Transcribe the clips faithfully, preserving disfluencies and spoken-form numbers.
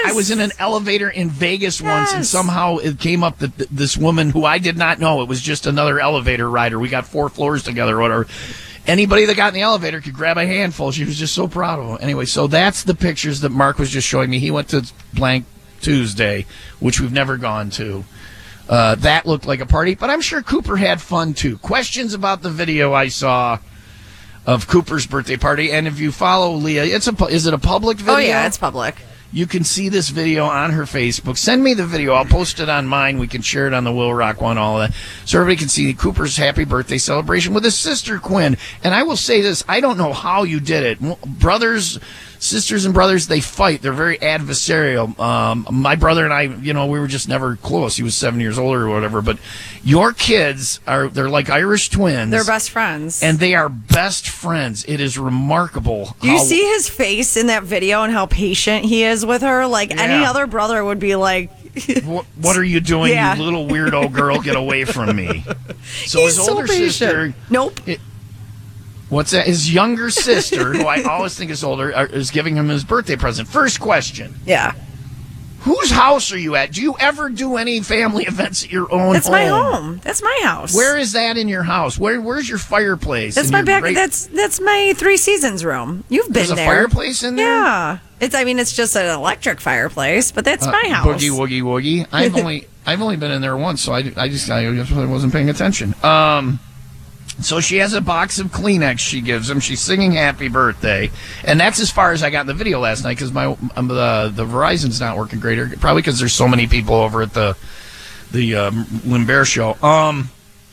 I was in an elevator in Vegas Yes. once, and somehow it came up that th- this woman who I did not know, it was just another elevator rider. We got four floors together or whatever. Anybody that got in the elevator could grab a handful. She was just so proud of them. Anyway, so that's the pictures that Mark was just showing me. He went to Blank Tuesday, which we've never gone to. Uh, that looked like a party, but I'm sure Cooper had fun too. Questions about the video I saw of Cooper's birthday party, and if you follow Leah, it's a pu- is it a public video? Oh, yeah, it's public. You can see this video on her Facebook. Send me the video. I'll post it on mine. We can share it on the Will Rock one, all of that. So everybody can see Cooper's happy birthday celebration with his sister, Quinn. And I will say this. I don't know how you did it. Brothers, sisters and brothers, they fight. They're very adversarial. Um, my brother and I, you know, we were just never close. He was seven years older or whatever. But your kids are, they're like Irish twins. They're best friends. And they are best friends. It is remarkable. Do you how- see his face in that video and how patient he is with her? Like, any Yeah. other brother would be like... What, what are you doing, Yeah. you little weirdo girl? Get away from me. So He's his so older patient. sister... Nope. It, what's that? His younger sister, who I always think is older, are- is giving him his birthday present. First question. Yeah. Whose house are you at? Do you ever do any family events at your own That's home? my home. That's my house. Where is that in your house? Where Where's your fireplace? That's in my your back. great- That's that's my Three Seasons room. You've been There's a there. fireplace in there? Yeah. It's. I mean, it's just an electric fireplace, but that's Uh, my house. Boogie woogie woogie. I've only I've only been in there once, so I, I just I just wasn't paying attention. Um, so she has a box of Kleenex she gives him. She's singing Happy Birthday, and that's as far as I got in the video last night because my um, the the Verizon's not working great, or probably because there's so many people over at the the um, Lambert show. Um,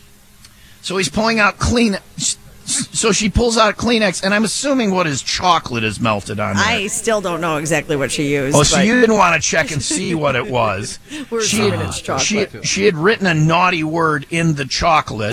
so he's pulling out Kleenex. So she pulls out Kleenex, and I'm assuming what is chocolate is melted on there. I still don't know exactly what she used. Oh, so but you didn't want to check and see what it was. We're she, assuming it's chocolate. She, she had written a naughty word in the chocolate.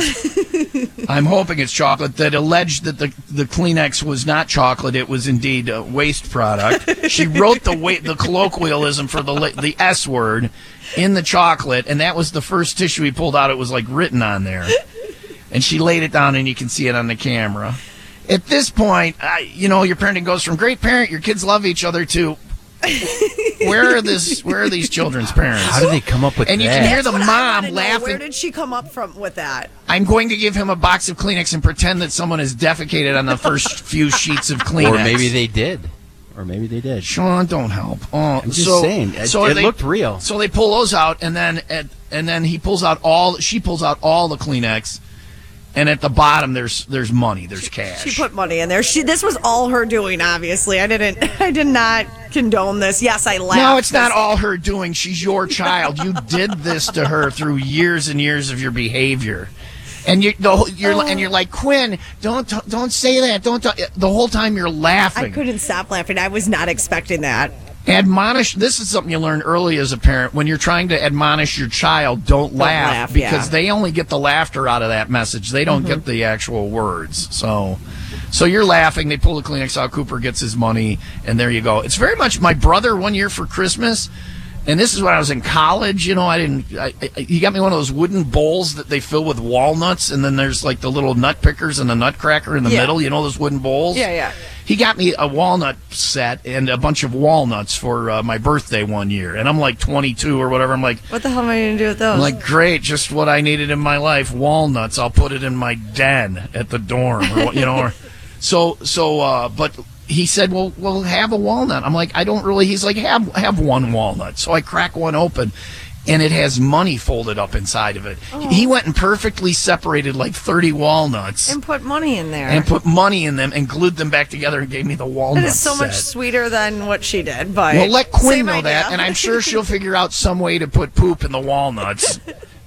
I'm hoping it's chocolate that alleged that the, the Kleenex was not chocolate. It was indeed a waste product. She wrote the wa- the colloquialism for the la- the S word in the chocolate, and that was the first tissue he pulled out. It was like written on there. And she laid it down, and you can see it on the camera. At this point, I, you know, your parenting goes from great parent, your kids love each other, to where are this? Where are these children's parents? How do they come up with And you that? can hear the That's what I wanna mom know. Where laughing. did she come up from with that? I'm going to give him a box of Kleenex and pretend that someone has defecated on the first few sheets of Kleenex. Or maybe they did. Or maybe they did. Sean, don't help. Oh, I'm just so, saying. It, so it they, looked real. So they pull those out, and then and, and then he pulls out all. She pulls out all the Kleenex. And at the bottom, there's there's money, there's cash. She put money in there. She. This was all her doing. Obviously, I didn't. I did not condone this. Yes, I laughed. No, it's not all her doing. She's your child. You did this to her through years and years of your behavior, and you the whole- you're Oh. and you're like, Quinn, don't t- don't say that. Don't t-. The whole time you're laughing. I couldn't stop laughing. I was not expecting that. Admonish. This is something you learn early as a parent. When you're trying to admonish your child, don't, laugh, laugh, because yeah. they only get the laughter out of that message. They don't get the actual words. So, so you're laughing. They pull the Kleenex out. Cooper gets his money, and there you go. It's very much my brother one year for Christmas. And this is when I was in college. You know, I didn't. I, I, he got me one of those wooden bowls that they fill with walnuts, and then there's like the little nut pickers and the nutcracker in the Yeah. middle. You know those wooden bowls? Yeah, yeah. He got me a walnut set and a bunch of walnuts for uh, my birthday one year, and I'm like twenty-two or whatever. I'm like, What the hell am I going to do with those? I'm like, great, just what I needed in my life. Walnuts. I'll put it in my den at the dorm, or, you know. Or, so, so, uh, but. He said, well, well, have a walnut. I'm like, I don't really. He's like, have have one walnut. So I crack one open, and it has money folded up inside of it. Oh. He went and perfectly separated like thirty walnuts and put money in there. and put money in them and glued them back together and gave me the walnut It is so set. much sweeter than what she did. But Well, let Quinn same know idea. that, and I'm sure she'll figure out some way to put poop in the walnuts.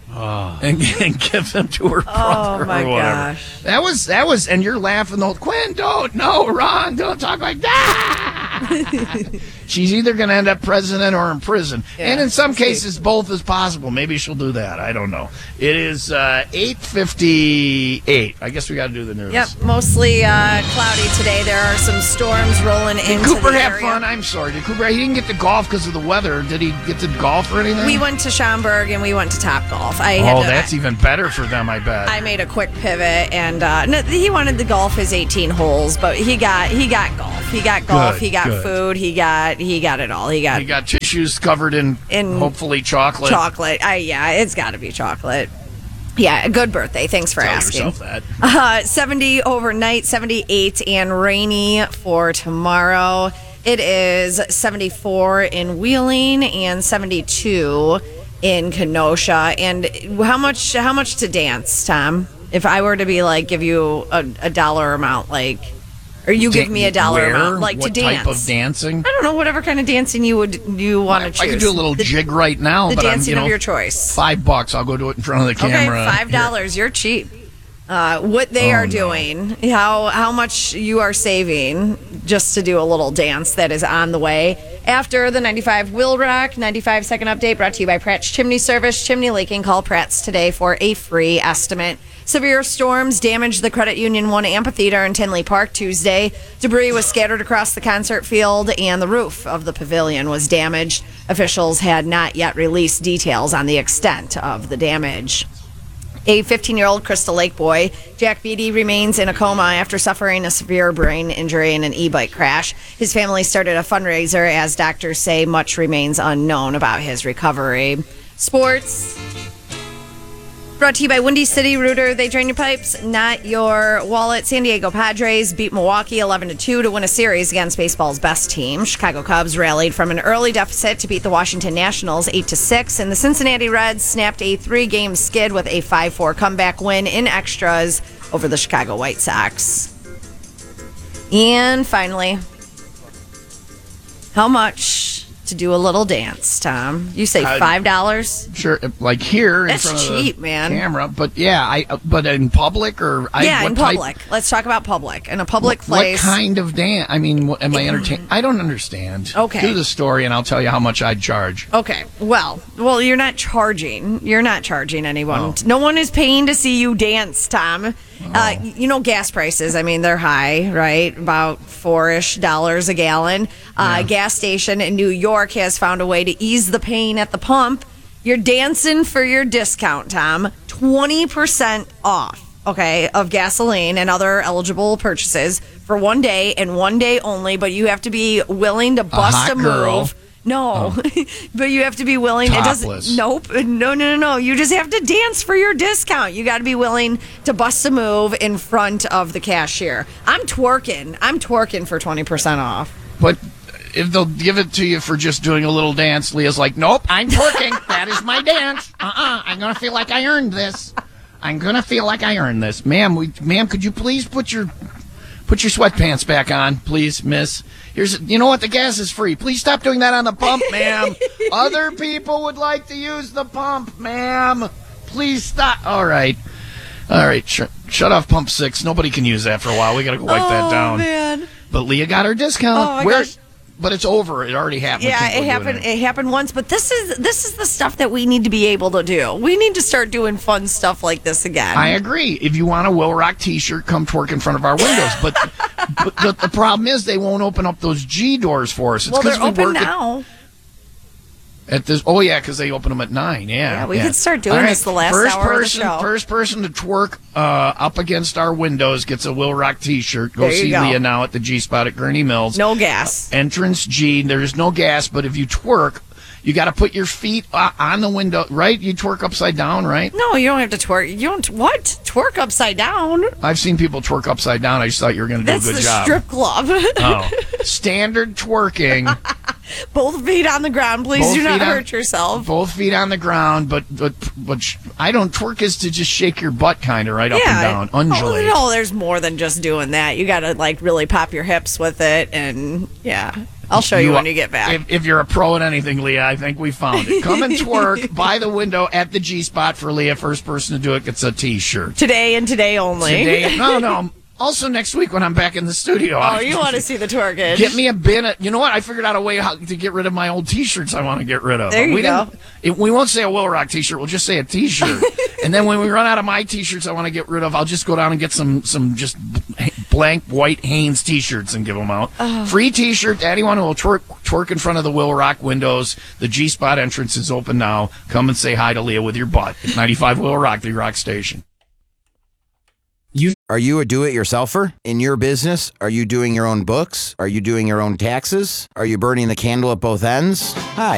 And, and give them to her brother Oh my or whatever. gosh! That was that was, and you're laughing. The Quinn, don't no, Ron, don't talk like that. She's either going to end up president or in prison, Yeah, and in some we'll see. cases, both is possible. Maybe she'll do that. I don't know. It is uh, eight fifty-eight. I guess we got to do the news. Yep, mostly uh, cloudy today. There are some storms rolling Did into Cooper the have area. fun? I'm sorry. Did Cooper? He didn't get to golf because of the weather. Did he get to golf or anything? We went to Schaumburg and we went to Top Golf. I had Oh, to, that's even better for them, I bet. I made a quick pivot, and uh, no, he wanted to golf his eighteen holes, but he got he got golf. He got golf. Good, he got good. food. He got got he got it all. He got You got tissues covered in, In hopefully chocolate. chocolate. I, yeah, it's got to be chocolate. Yeah, good birthday. Thanks for Tell asking. yourself that. Uh, seventy overnight, seventy-eight and rainy for tomorrow. It is seventy-four in Wheeling and seventy-two in Kenosha. And how much? How much to dance, Tom? If I were to be like, give you a, a dollar amount, like, or you give me a dollar Where? amount, like what to dance. type of dancing? I don't know, whatever kind of dancing you would you want to choose. I could do a little the, jig right now, the but I'm, dancing you know, of your choice. Five bucks. I'll go do it in front of the camera. Okay, five dollars. You're cheap. Uh, what they Oh, are no. doing, how how much you are saving just to do a little dance that is on the way. After the ninety-five Will Rock, ninety-five second update brought to you by Pratt's Chimney Service. Chimney leaking, call Pratt's today for a free estimate. Severe storms damaged the Credit Union One Amphitheater in Tinley Park Tuesday. Debris was scattered across the concert field, and the roof of the pavilion was damaged. Officials had not yet released details on the extent of the damage. A fifteen-year-old Crystal Lake boy, Jack Beatty, remains in a coma after suffering a severe brain injury in an e-bike crash. His family started a fundraiser as doctors say much remains unknown about his recovery. Sports. Brought to you by Windy City Rooter. They drain your pipes, not your wallet. San Diego Padres beat Milwaukee eleven to two to win a series against baseball's best team. Chicago Cubs rallied from an early deficit to beat the Washington Nationals eight to six. And the Cincinnati Reds snapped a three-game skid with a five four comeback win in extras over the Chicago White Sox. And finally, how much to do a little dance, Tom? You say five dollars? Sure, like here in That's front of cheap, the man. camera, but yeah, I. uh, But in public or I, Yeah, what in type- public. Let's talk about public. In a public What place. kind of dance? I mean, what, am I entertained? I don't understand. Okay. Do the story, and I'll tell you how much I'd charge. Okay. Well, well, you're not charging. You're not charging anyone. Oh. No one is paying to see you dance, Tom. Uh, you know, gas prices. I mean, they're high, right? About four-ish dollars a gallon. Uh, Yeah. Gas station in New York has found a way to ease the pain at the pump. You're dancing for your discount, Tom. twenty percent off, okay, of gasoline and other eligible purchases for one day and one day only, but you have to be willing to bust hot a, girl. move. No, but you have to be willing. It Topless. doesn't. Nope. No, no, no, no. You just have to dance for your discount. You got to be willing to bust a move in front of the cashier. I'm twerking. I'm twerking for twenty percent off. But if they'll give it to you for just doing a little dance, Leah's like, nope, I'm twerking. That is my dance. Uh-uh. I'm going to feel like I earned this. I'm going to feel like I earned this. Ma'am, we, ma'am, could you please put your put your sweatpants back on, please, miss? Here's, you know what? The gas is free. Please stop doing that on the pump, ma'am. Other people would like to use the pump, ma'am. Please stop. All right. All right. Sh- shut off pump six. Nobody can use that for a while. We got to wipe that down. Man. But Leah got her discount. Oh, my Where? gosh. But it's over. It already happened. Yeah, Can't go it do happened. anymore. It happened once, but this is this is the stuff that we need to be able to do. We need to start doing fun stuff like this again. I agree. If you want a Will Rock T-shirt, come twerk in front of our windows. But, but the, the problem is they won't open up those G doors for us. It's well, 'cause they're we open work at- now. At this, oh yeah, because they open them at nine. Yeah, Yeah, we could start doing All this the last first hour of the person, show. First person to twerk uh, up against our windows gets a Will Rock T-shirt. Go There you see go. Leah now at the G Spot at Gurney Mills. No gas. Entrance G. There's no gas, but if you twerk, you got to put your feet uh, on the window. Right? You twerk upside down, right? No, you don't have to twerk. You don't what? Twerk upside down. I've seen people twerk upside down. I just thought you were going to do That's a good the job. strip club. Oh, standard twerking. Both feet on the ground. Please Both do not feet on- hurt yourself. Both feet on the ground, but but but sh- I don't twerk is to just shake your butt kind of right up and down, undulate. Oh, no, there's more than just doing that. You got to like really pop your hips with it, and yeah, I'll show you, when you get back. If, if you're a pro at anything, Leah, I think we found it. Come and twerk by the window at the G Spot for Leah. First person to do it gets a T-shirt. Today and today only. Today, no, no. Also next week when I'm back in the studio. Oh, I'll- you want to see the twerkage? Get me a bin. Of, you know what? I figured out a way how to get rid of my old T-shirts. I want to get rid of. There you we go. didn't- It, we won't say a Will Rock T-shirt. We'll just say a T-shirt. And then when we run out of my T-shirts, I want to get rid of. I'll just go down and get some some just blank white Hanes T-shirts and give them out. Oh. Free T-shirt to anyone who will twerk, twerk in front of the Will Rock windows. The G Spot entrance is open now. Come and say hi to Leah with your butt at ninety-five Will Rock, the Rock Station. You Are you a do-it-yourselfer? In your business, are you doing your own books? Are you doing your own taxes? Are you burning the candle at both ends? Hi,